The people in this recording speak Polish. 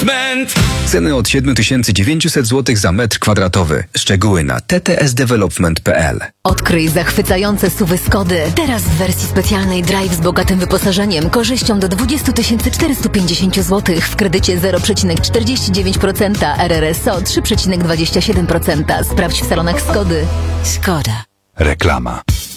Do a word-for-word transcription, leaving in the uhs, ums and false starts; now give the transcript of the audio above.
Development. Ceny od siedem tysięcy dziewięćset złotych za metr kwadratowy. Szczegóły na t t s development kropka p l. Odkryj zachwycające suwy Skody. Teraz w wersji specjalnej Drive z bogatym wyposażeniem, korzyścią do dwadzieścia tysięcy czterysta pięćdziesiąt złotych w kredycie zero przecinek czterdzieści dziewięć procent, R R S O trzy przecinek dwadzieścia siedem procent. Sprawdź w salonach Skody. Skoda. Reklama.